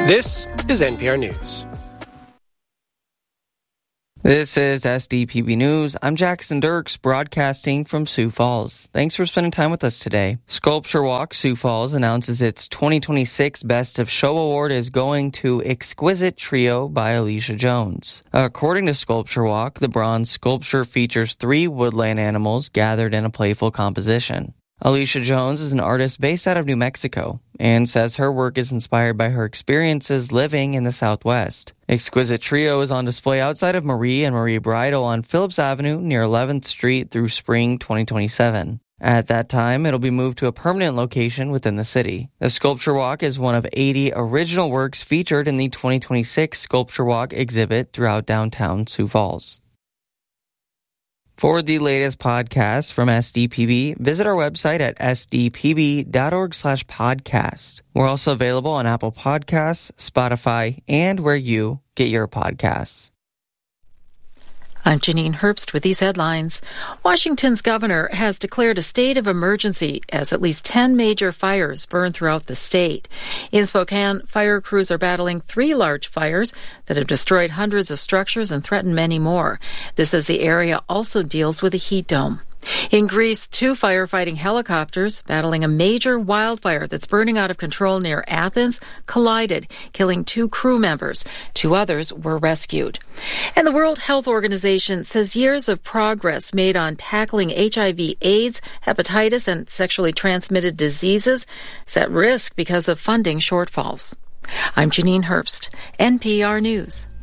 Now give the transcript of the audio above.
This is NPR News. This is SDPB News. I'm Jackson Dirks, broadcasting from Sioux Falls. Thanks for spending time with us today. Sculpture Walk Sioux Falls announces its 2026 Best of Show Award is going to Exquisite Trio by Alicia Jones. According to Sculpture Walk, the bronze sculpture features 3 woodland animals gathered in a playful composition. Alicia Jones is an artist based out of New Mexico and says her work is inspired by her experiences living in the Southwest. Exquisite Trio is on display outside of Marie and Marie Bridal on Phillips Avenue near 11th Street through spring 2027. At that time, it'll be moved to a permanent location within the city. The Sculpture Walk is one of 80 original works featured in the 2026 Sculpture Walk exhibit throughout downtown Sioux Falls. For the latest podcasts from SDPB, visit our website at sdpb.org/podcast. We're also available on Apple Podcasts, Spotify, and where you get your podcasts. I'm Janine Herbst with these headlines. Washington's governor has declared a state of emergency as at least 10 major fires burn throughout the state. In Spokane, fire crews are battling 3 large fires that have destroyed hundreds of structures and threatened many more. This as the area also deals with a heat dome. In Greece, 2 firefighting helicopters battling a major wildfire that's burning out of control near Athens collided, killing 2 crew members. 2 others were rescued. And the World Health Organization says years of progress made on tackling HIV, AIDS, hepatitis, and sexually transmitted diseases is at risk because of funding shortfalls. I'm Janine Herbst, NPR News.